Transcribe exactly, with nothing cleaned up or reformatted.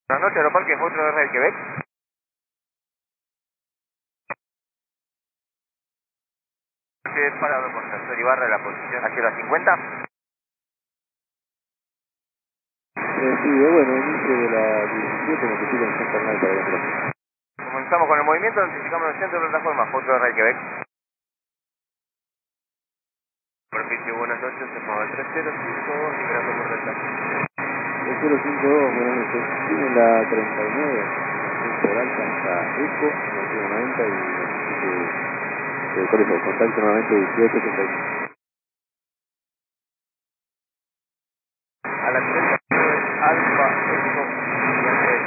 Buenas noches, Aeroparque Foxtrot R del Quebec. Estoy parado con Sensor Ibarra en la posición hacia la cincuenta. Eh, sí, eh, bueno, inicio de la diecisiete, necesito un centro para adentro. Comenzamos con el movimiento, notificamos el centro de plataforma Foxtrot R del Quebec. Superficie, buenas noches, se mueve el tres cero cinco dos, liberando por delta. tres cero cinco dos, buenas noches. Tiene la treinta y nueve, por alta hasta Eco, noventa y noventa y necesito, eh, por eso, contacto nuevamente dieciocho treinta y nueve.